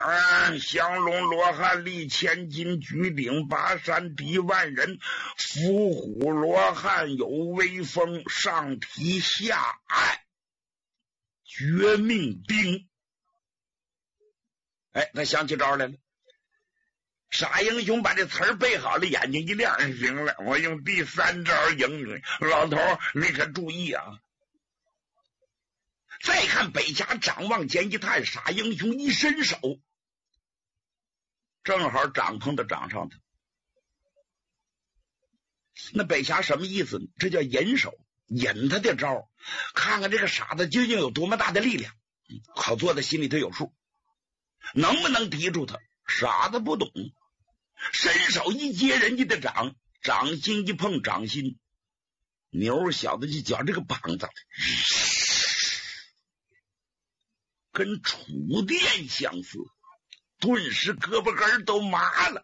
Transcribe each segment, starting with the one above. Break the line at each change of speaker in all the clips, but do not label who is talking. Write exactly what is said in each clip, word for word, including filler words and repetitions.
啊！降龙罗汉立千金，举鼎拔山敌万人。伏虎罗汉有威风，上提下按绝命钉。哎，他想起招来了。傻英雄把这词儿背好了，眼睛一亮，行了，我用第三招赢你。老头，你可注意啊！再看北侠掌往前一探，傻英雄一伸手，正好掌碰到掌上头。那北侠什么意思？这叫引手，引他的招，看看这个傻子究竟有多么大的力量，好做的心里头有数，能不能敌住他？傻子不懂，伸手一接人家的掌，掌心一碰掌心，牛小子就觉这个膀子跟触电相似，顿时胳膊根都麻了。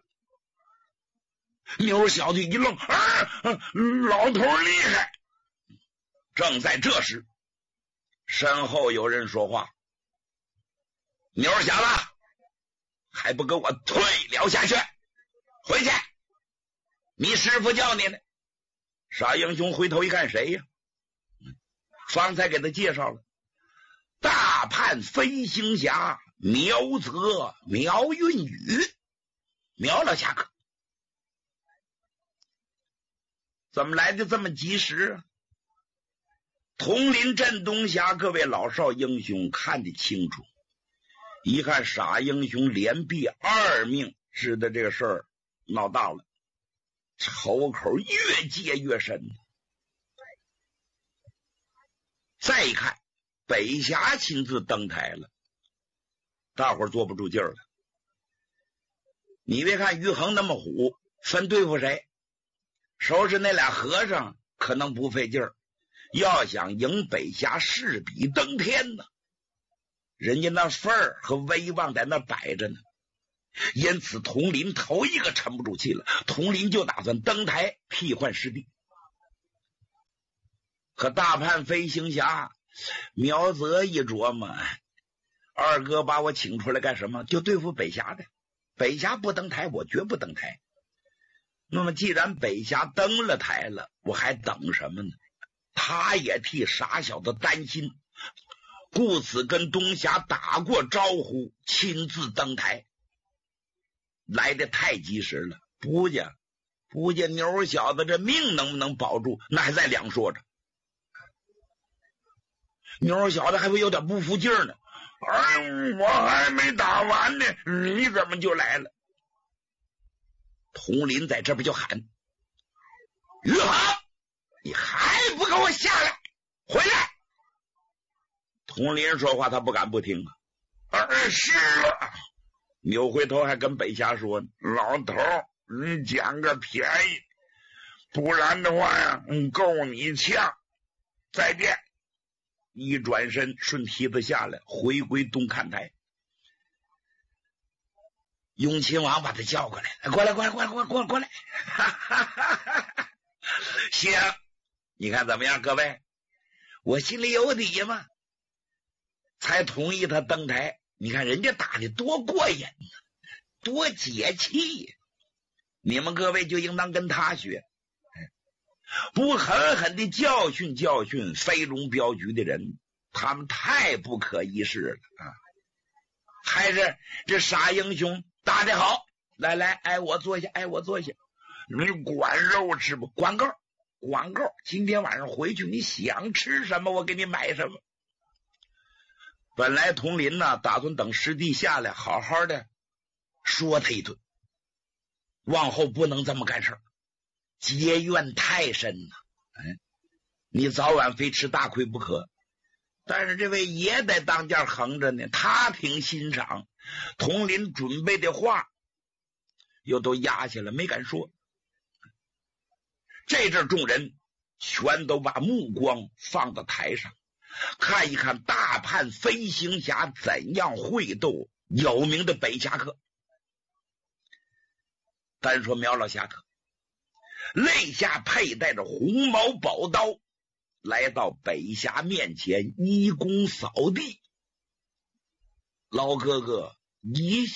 牛小子一愣，啊，老头厉害！正在这时，身后有人说话：“牛小子，还不给我退了下去！回去！你师傅叫你呢。”傻英雄回头一看，谁呀？方才给他介绍了，大叛飞行侠苗泽苗运宇，苗老侠客。怎么来的这么及时啊？铜林镇东峡各位老少英雄看得清楚，一看傻英雄连毙二命，知道这个事儿闹大了，仇口越结越深。再一看北侠亲自登台了，大伙儿坐不住劲儿了。你别看于恒那么虎，分对付谁？收拾那俩和尚可能不费劲儿，要想赢北侠势比登天呢。人家那份儿和威望在那摆着呢。因此佟林头一个沉不住气了，佟林就打算登台替换师弟。可大叛飞行侠苗泽一琢磨，二哥把我请出来干什么？就对付北侠的，北侠不登台，我绝不登台。那么既然北侠登了台了，我还等什么呢？他也替傻小子担心，故此跟东侠打过招呼，亲自登台。来得太及时了，不家不家牛小子这命能不能保住，那还在两说着。牛小子还会有点不服劲儿呢，哎，我还没打完呢，你怎么就来了？佟林在这边就喊：“于恒，你还不给我下来，回来！”佟林说话他不敢不听啊。啊，是啊。扭回头还跟北侠说：“老头，你捡个便宜，不然的话呀，够你呛。再见。”一转身顺梯子下来，回归东看台。雍亲王把他叫过来，过来过来过来过来过来过来，哈哈哈哈！行，你看怎么样，各位？我心里有底嘛，才同意他登台。你看人家打的多过瘾，多解气，你们各位就应当跟他学，不狠狠的教训教训飞龙镖局的人，他们太不可一世了啊！还是这傻英雄打得好，来来，哎，我坐下，哎，我坐下。你管肉吃不？管够，管够。今天晚上回去，你想吃什么，我给你买什么。本来佟林呢，打算等师弟下来，好好的说他一顿，往后不能这么干事儿，结怨太深了。哎，你早晚非吃大亏不可。但是这位爷在当家横着呢，他挺欣赏佟林准备的话，又都压下来，没敢说。这阵众人全都把目光放到台上，看一看大叛飞行侠怎样会斗有名的北侠客。单说苗老侠客，肋下佩戴着红毛宝刀，来到北侠面前，一躬扫地：“老哥哥，你